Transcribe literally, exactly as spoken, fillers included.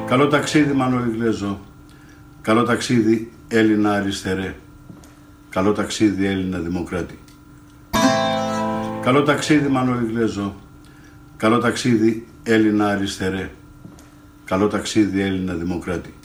Καλό ταξίδι Μανώλη Γλέζο. Καλό ταξίδι Έλληνα αριστερέ. Καλό ταξίδι Έλληνα δημοκράτη. Καλό ταξίδι Μανώλη Γλέζο. Καλό ταξίδι Έλληνα αριστερέ. Καλό ταξίδι Έλληνα δημοκράτη.